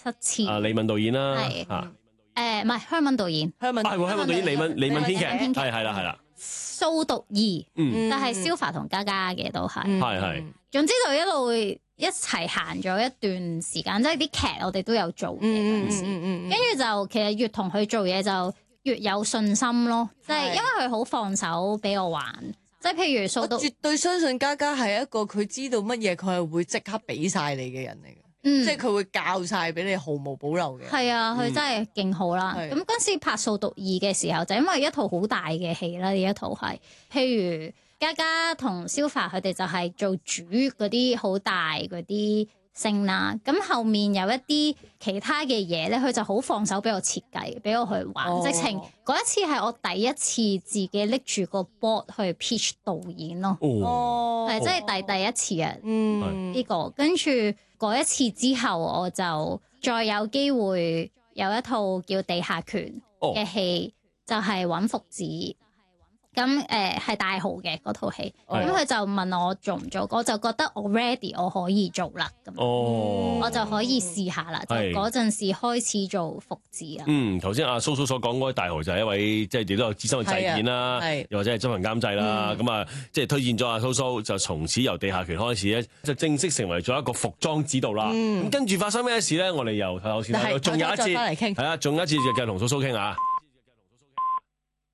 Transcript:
七次。 李敏導演啦， 係唔係香港導演， 香港導演李敏編劇，係啦， 掃毒2，就係蕭凡同嘉嘉嘅都係， 係。 總之就一路一齊行咗一段時間，即係啲劇我哋都有做嘅嗰陣時，跟住就其實越同佢做嘢就越有信心咯，即係因為佢好放手俾我玩，即係譬如掃毒， 我絕對相信嘉嘉係一個佢知道乜嘢佢係會即刻俾晒你嘅人嚟嘅。即係佢會教晒俾你，毫無保留嘅。 係啊，佢真係勁好啦。咁嗰陣時拍《掃毒2》嘅時候，就因為一套好大嘅戲啦，呢一套係，譬如嘉嘉同蕭凡佢哋就係做主嗰啲好大嗰啲聲啦。咁後面有一啲其他嘅嘢咧，佢就好放手俾我設計，俾我去玩。直情嗰一次係我第一次自己拎住個 board 去 pitch 導演咯。係真係第一次啊！呢個跟住。嗰一次之後，我就再有機會有一套叫《地下拳》嘅戲，就係揾福子。咁係大豪嘅嗰套戲，咁佢就問我做唔做，我就覺得我 ready， 我可以做啦。咁我就可以試下啦。就嗰陣時開始做福子啦。頭先阿蘇蘇所講嗰位大豪就係一位即係亦都有資深嘅製片啦，又或者係執行監製啦。咁啊，即係推薦咗阿蘇蘇，就從此由地下拳開始咧，就正式成為咗一個服裝指導啦。咁跟住發生咩事咧？我哋又頭先仲有一節，係啊，仲有一節就繼續同蘇蘇傾下。